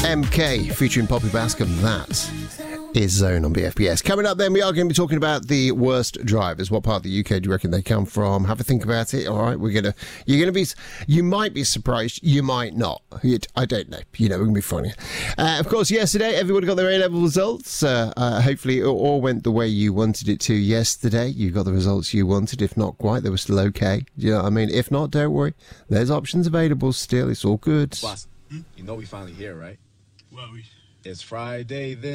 MK featuring Poppy Bascom. That is Zone on BFBS. Coming up then, we are going to be talking about the worst drivers. What part of the UK do you reckon they come from? Have a think about it. All right, you might be surprised, you might not. I don't know. We're going to be funny. Of course, yesterday, everybody got their A-level results. Hopefully, it all went the way you wanted it to yesterday. You got the results you wanted. If not quite, they were still okay. You know what I mean? If not, don't worry. There's options available still. It's all good. Boss, you know we finally here, right? Well, It's Friday then.